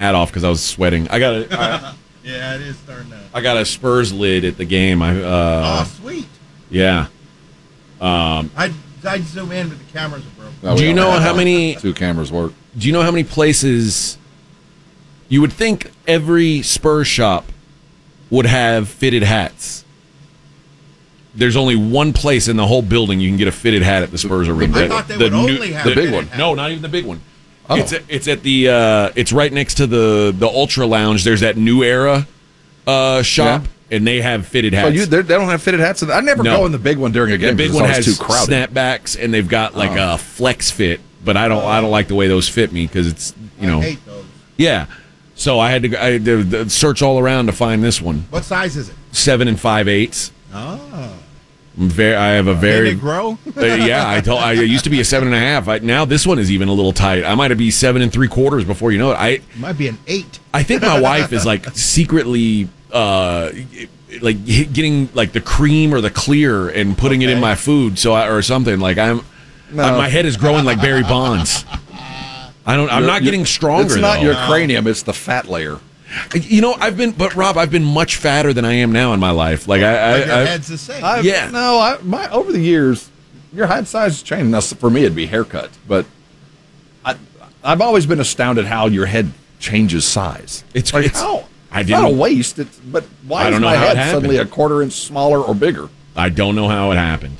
hat off because I was sweating. Yeah, it is starting to. I got a Spurs lid at the game. Sweet. Yeah. I'd zoom in, but the cameras are broken. No, Do you know how many? 2 cameras work? Do you know how many places? You would think every Spurs shop would have fitted hats. There's only one place in the whole building you can get a fitted hat at the Spurs arena. I thought they would only have the big fitted one. hats. No, not even the big one. Oh. It's at the it's right next to the Ultra Lounge. There's that New Era shop, and they have fitted hats. Oh, they don't have fitted hats? I never go in the big one during a game. The big because one it's has too crowded. snapbacks, and they've got like a flex fit. But I don't like the way those fit me because it's I hate those. Yeah. So I had to search all around to find this one. What size is it? 7 5/8. Oh. I have a very. Did it grow? Yeah, I used to be a 7.5. Now this one is even a little tight. I might be 7 3/4 before you know it. It might be an 8. I think my wife is like secretly like getting like the cream or the clear and putting it in my food, or something. Like my head is growing like Barry Bonds. I'm not getting stronger. It's not though. your cranium; it's the fat layer. You know, Rob, I've been much fatter than I am now in my life. Like Your head's the same. Over the years, your head size has changed. Now, for me, it'd be haircut, but I've always been astounded how your head changes size. It's how? It's not a waist, but why is my head suddenly a 1/4 inch smaller or bigger? I don't know how it happened.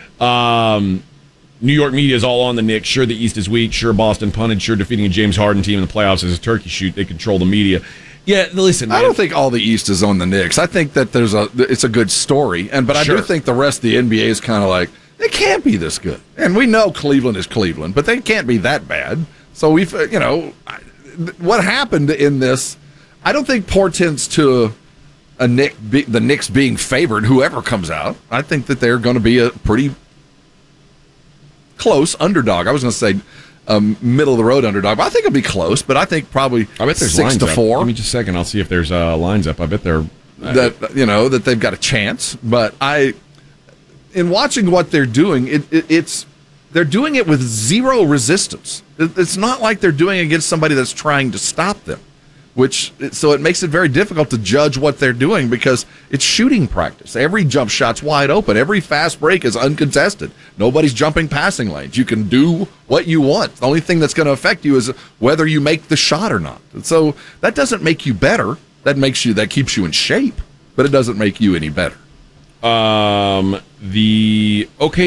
New York media is all on the Knicks. Sure, the East is weak. Sure, Boston punted. Sure, defeating a James Harden team in the playoffs is a turkey shoot. They control the media. Yeah, listen, man. I don't think all the East is on the Knicks. I think that it's a good story, but I do think the rest of the NBA is kind of like, they can't be this good. And we know Cleveland is Cleveland, but they can't be that bad. So what happened in this, I don't think portends to the Knicks being favored, whoever comes out. I think that they're going to be a pretty close underdog. I was going to say middle of the road underdog, but I think it'll be close. But I think probably I bet there's 6-4. Give me just a second. I'll see if there's lines up. I bet they're that they've got a chance. But in watching what they're doing, they're doing it with zero resistance. It's not like they're doing it against somebody that's trying to stop them. So it makes it very difficult to judge what they're doing because it's shooting practice. Every jump shot's wide open. Every fast break is uncontested. Nobody's jumping passing lanes. You can do what you want. The only thing that's going to affect you is whether you make the shot or not. So that doesn't make you better. That keeps you in shape, but it doesn't make you any better. The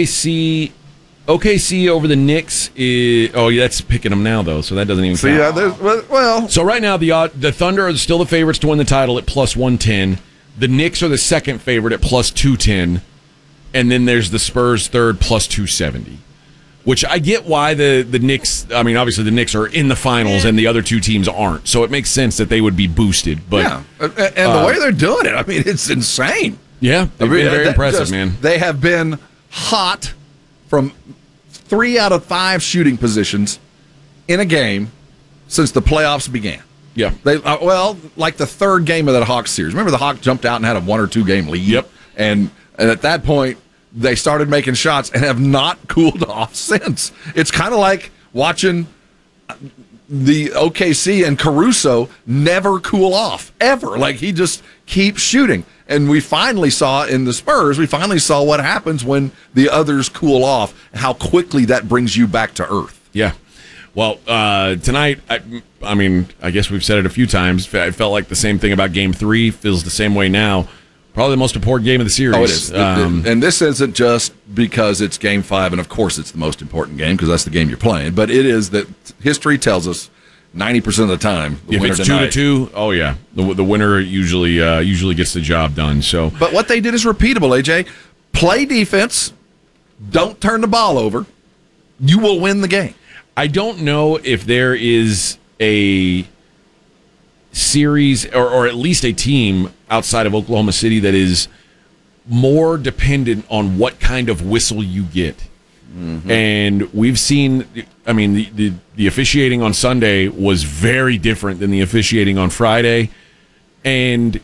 OKC over the Knicks is... Oh, yeah, that's picking them now, though, so that doesn't even count. So right now, the Thunder are still the favorites to win the title at plus 110. The Knicks are the second favorite at plus 210. And then there's the Spurs third, plus 270. Which I get why the Knicks... I mean, obviously, the Knicks are in the finals, and the other two teams aren't. So it makes sense that they would be boosted. But yeah, and the way they're doing it, I mean, it's insane. Yeah, they've been very impressive, man. They have been hot from 3 out of 5 shooting positions in a game since the playoffs began. Yeah. Like the third game of that Hawks series. Remember the Hawks jumped out and had a 1 or 2 game lead? Yep. And at that point, they started making shots and have not cooled off since. It's kind of like watching the OKC and Caruso never cool off, ever. Like, he just keeps shooting. And we finally saw in the Spurs, what happens when the others cool off, how quickly that brings you back to earth. Yeah. Well, tonight, I mean, I guess we've said it a few times. I felt like the same thing about Game 3. Feels the same way now. Probably the most important game of the series. Oh, it is. And this isn't just because it's Game 5, and of course it's the most important game because that's the game you're playing, but it is that history tells us 90% of the time, the if winner it's tonight. 2-2, oh yeah, the winner usually gets the job done. So, but what they did is repeatable. AJ, play defense, don't turn the ball over, you will win the game. I don't know if there is a series or at least a team outside of Oklahoma City that is more dependent on what kind of whistle you get. Mm-hmm. And we've seen, I mean, the officiating on Sunday was very different than the officiating on Friday. And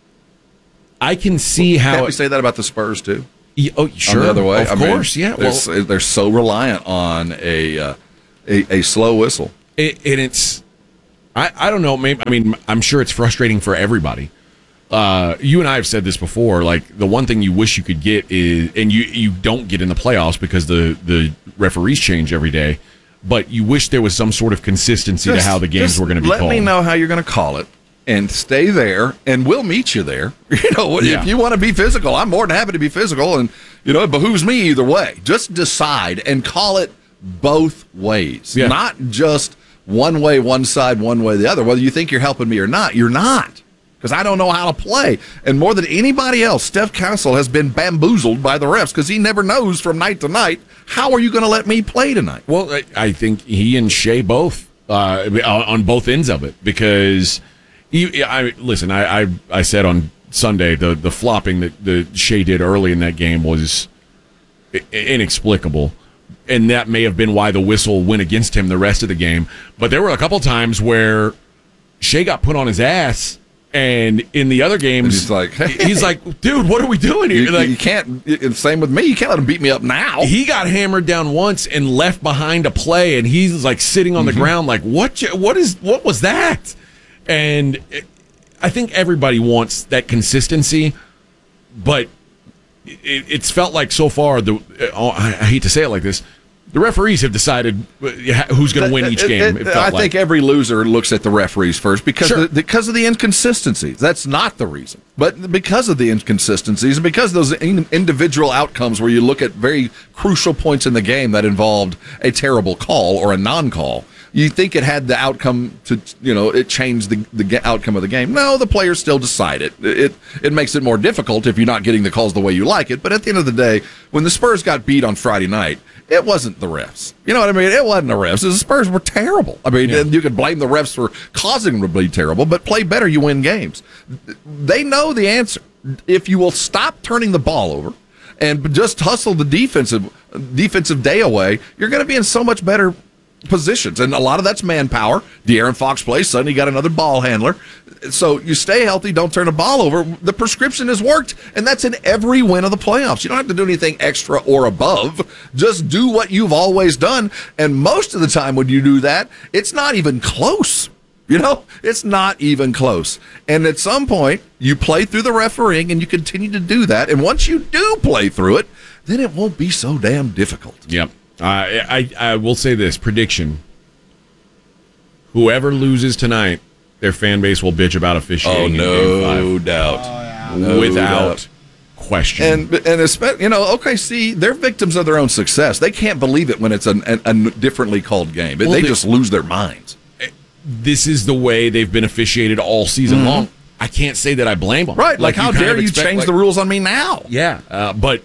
I can see how... Can't we say that about the Spurs, too? Oh, sure. On the other way? Of course, yeah. They're so reliant on a slow whistle. And it's... I don't know. Maybe, I mean, I'm sure it's frustrating for everybody. You and I have said this before. Like, the one thing you wish you could get is, and you don't get in the playoffs because the referees change every day, but you wish there was some sort of consistency to how the games were going to be called. Let me know how you're going to call it, and stay there, and we'll meet you there. If you want to be physical, I'm more than happy to be physical, and it behooves me either way. Just decide and call it both ways, not just one way, one side, one way, the other. Whether you think you're helping me or not, you're not. Because I don't know how to play. And more than anybody else, Steph Castle has been bamboozled by the refs because he never knows from night to night, how are you going to let me play tonight? Well, I think he and Shea both, on both ends of it. Because, I said on Sunday, the flopping that Shea did early in that game was inexplicable. And that may have been why the whistle went against him the rest of the game. But there were a couple times where Shea got put on his ass. And in the other games, he's like, dude, what are we doing here? You can't. Same with me. You can't let him beat me up now. He got hammered down once and left behind a play, and he's like sitting on the ground, like, what was that? And I think everybody wants that consistency, but it's felt like so far. I hate to say it like this. The referees have decided who's going to win each game. I think every loser looks at the referees first because of the inconsistencies. That's not the reason. But because of the inconsistencies and because of those individual outcomes where you look at very crucial points in the game that involved a terrible call or a non-call, you think it had the outcome to, it changed the outcome of the game. No, the players still decide it. It makes it more difficult if you're not getting the calls the way you like it. But at the end of the day, when the Spurs got beat on Friday night, it wasn't the refs. You know what I mean? It wasn't the refs. The Spurs were terrible. I mean, you could blame the refs for causing them to be terrible, but play better, you win games. They know the answer. If you will stop turning the ball over and just hustle the defensive day away, you're going to be in so much better positions, and a lot of that's manpower. De'Aaron Fox plays, suddenly you got another ball handler. So you stay healthy, don't turn the ball over. The prescription has worked, and that's in every win of the playoffs. You don't have to do anything extra or above. Just do what you've always done, and most of the time when you do that, it's not even close. It's not even close. And at some point, you play through the refereeing, and you continue to do that, and once you do play through it, then it won't be so damn difficult. Yep. I will say this prediction: whoever loses tonight, their fan base will bitch about officiating. No doubt, without question. And especially, OKC, they're victims of their own success. They can't believe it when it's a differently called game. They just lose their minds. This is the way they've been officiated all season long. I can't say that I blame them. Right? Like how dare you change the rules on me now? Yeah, but.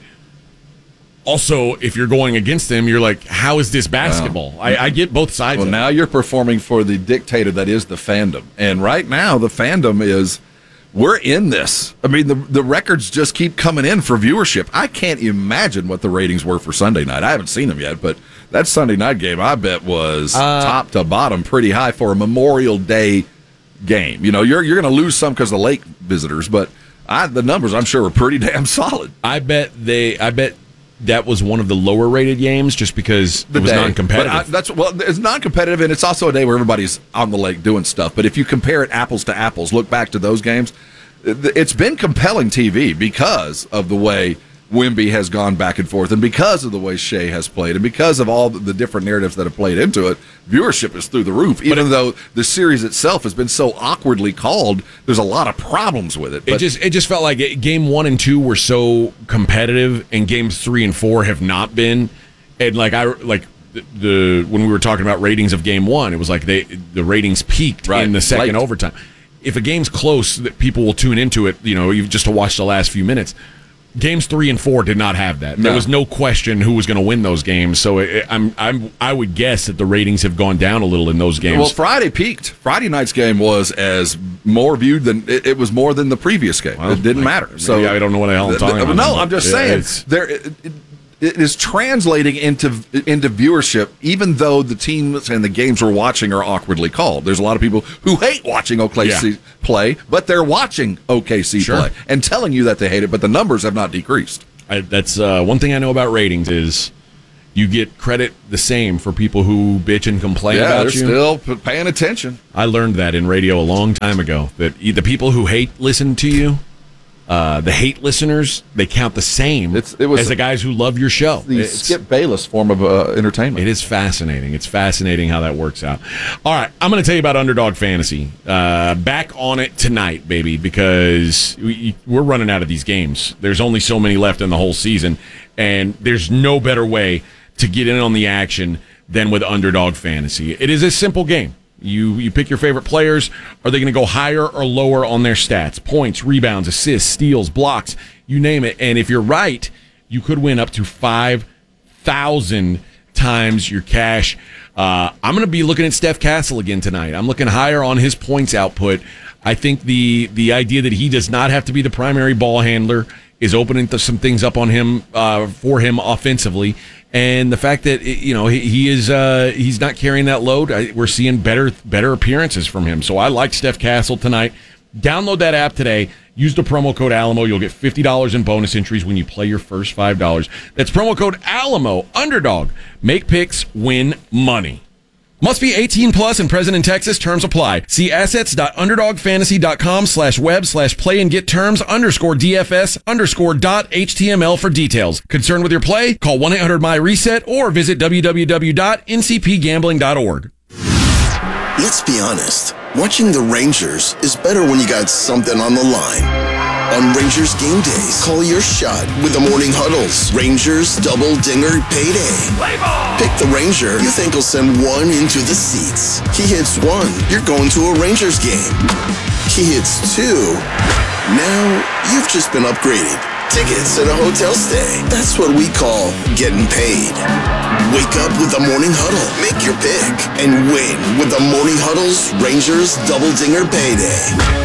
Also, if you're going against them, you're like, how is this basketball? Wow. I get both sides. Well, now you're performing for the dictator that is the fandom. And right now, the fandom is, we're in this. I mean, the records just keep coming in for viewership. I can't imagine what the ratings were for Sunday night. I haven't seen them yet, but that Sunday night game, I bet, was top to bottom pretty high for a Memorial Day game. You're going to lose some because of the late visitors, but the numbers, I'm sure, are pretty damn solid. I bet that was one of the lower rated games just because it was non-competitive. It's non-competitive, and it's also a day where everybody's on the lake doing stuff. But if you compare it apples to apples, look back to those games, it's been compelling TV because of the way Wemby has gone back and forth, and because of the way Shea has played, and because of all the different narratives that have played into it, viewership is through the roof. Even though the series itself has been so awkwardly called, there's a lot of problems with it. It just felt like game 1 and 2 were so competitive, and games 3 and 4 have not been. And when we were talking about ratings of game 1, it was like the ratings peaked in the second overtime. If a game's close, that people will tune into it, just to watch the last few minutes. Games 3 and 4 did not have that. There was no question who was going to win those games. So I would guess that the ratings have gone down a little in those games. Well, Friday peaked. Friday night's game was as more viewed than it was more than the previous game. Well, it didn't matter. So I don't know what the hell I'm talking about. No, I'm just saying it is translating into viewership, even though the teams and the games we're watching are awkwardly called. There's a lot of people who hate watching OKC play, but they're watching OKC play and telling you that they hate it, but the numbers have not decreased. That's one thing I know about ratings is you get credit the same for people who bitch and complain about they're you. still paying attention. I learned that in radio a long time ago, that the people who listen to you, the hate listeners, they count the same as the guys who love your show. The Skip Bayless form of entertainment. It is fascinating. It's fascinating how that works out. All right, I'm going to tell you about Underdog Fantasy. Back on it tonight, baby, because we're running out of these games. There's only so many left in the whole season, and there's no better way to get in on the action than with Underdog Fantasy. It is a simple game. You pick your favorite players. Are they going to go higher or lower on their stats? Points, rebounds, assists, steals, blocks, you name it. And if you're right, you could win up to 5,000 times your cash. I'm going to be looking at Steph Castle again tonight. I'm looking higher on his points output. I think the idea that he does not have to be the primary ball handler is opening some things up on him for him offensively. And the fact that he's not carrying that load, we're seeing better appearances from him. So I like Steph Castle tonight. Download that app today. Use the promo code Alamo. You'll get $50 in bonus entries when you play your first $5. That's promo code Alamo. Underdog. Make picks, win money. Must be 18 plus and present in Texas. Terms apply. See assets.underdogfantasy.com/web/play and get terms _DFS_.html for details. Concerned with your play? Call 1-800-MY-RESET or visit www.ncpgambling.org. Let's be honest. Watching the Rangers is better when you got something on the line. On Rangers game days, call your shot with the Morning Huddles. Rangers Double Dinger Payday. Pick the Ranger you think will send one into the seats. He hits one, you're going to a Rangers game. He hits two, now you've just been upgraded. Tickets and a hotel stay. That's what we call getting paid. Wake up with the Morning Huddle. Make your pick and win with the Morning Huddle's Rangers Double Dinger Payday.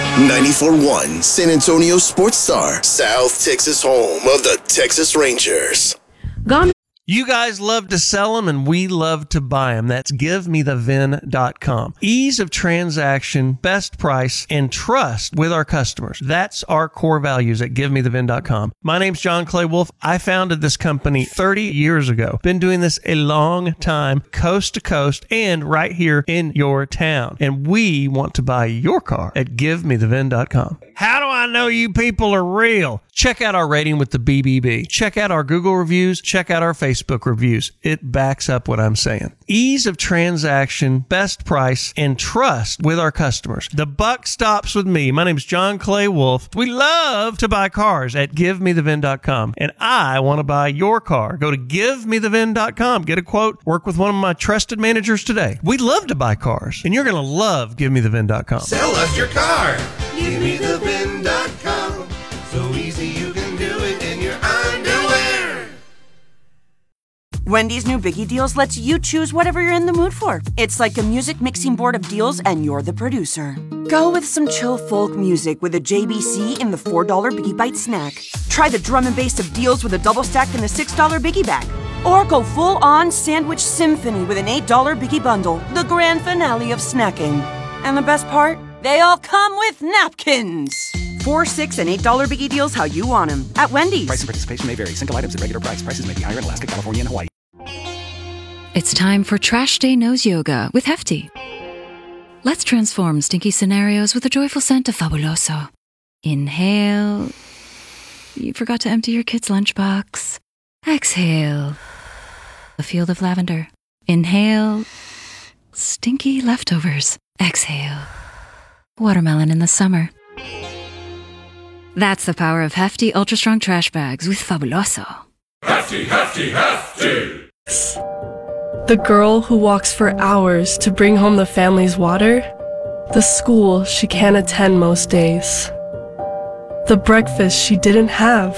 94.1 San Antonio Sports Star, South Texas home of the Texas Rangers. You guys love to sell them, and we love to buy them. That's GiveMeTheVin.com. Ease of transaction, best price, and trust with our customers. That's our core values at GiveMeTheVin.com. My name's John Clay Wolf. I founded this company 30 years ago. Been doing this a long time, coast to coast, and right here in your town. And we want to buy your car at GiveMeTheVin.com. How do I know you people are real? Check out our rating with the BBB. Check out our Google reviews. Check out our Facebook reviews. It backs up what I'm saying. Ease of transaction, best price, and trust with our customers. The buck stops with me. My name's John Clay Wolf. We love to buy cars at GiveMeTheVin.com, and I want to buy your car. Go to GiveMeTheVin.com. Get a quote. Work with one of my trusted managers today. We love to buy cars, and you're going to love GiveMeTheVin.com. Sell us your car. GiveMeTheVin.com. So easy you can do it in your underwear. Wendy's new Biggie Deals lets you choose whatever you're in the mood for. It's like a music mixing board of deals, and you're the producer. Go with some chill folk music with a JBC in the $4 Biggie Bite snack. Try the drum and bass of deals with a double stack in the $6 Biggie Bag. Or go full-on sandwich symphony with an $8 Biggie Bundle, the grand finale of snacking. And the best part? They all come with napkins. $4, $6, and $8 Biggie Deals how you want them at Wendy's. Price and participation may vary. Single items at regular price. Prices may be higher in Alaska, California, and Hawaii. It's time for Trash Day Nose Yoga with Hefty. Let's transform stinky scenarios with a joyful scent of Fabuloso. Inhale. You forgot to empty your kid's lunchbox. Exhale. A field of lavender. Inhale. Stinky leftovers. Exhale. Watermelon in the summer. That's the power of Hefty Ultra Strong Trash Bags with Fabuloso. Hefty, Hefty, Hefty! The girl who walks for hours to bring home the family's water. The school she can't attend most days. The breakfast she didn't have.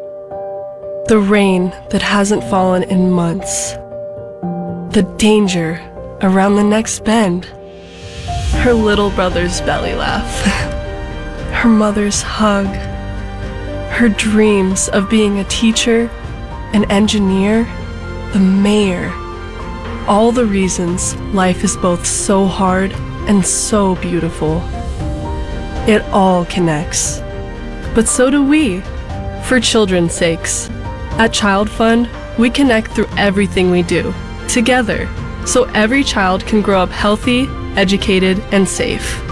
The rain that hasn't fallen in months. The danger around the next bend. Her little brother's belly laugh. Her mother's hug. Her dreams of being a teacher, an engineer, the mayor. All the reasons life is both so hard and so beautiful. It all connects. But so do we, for children's sakes. At Child Fund, We connect through everything we do, together, so every child can grow up healthy, educated, and safe.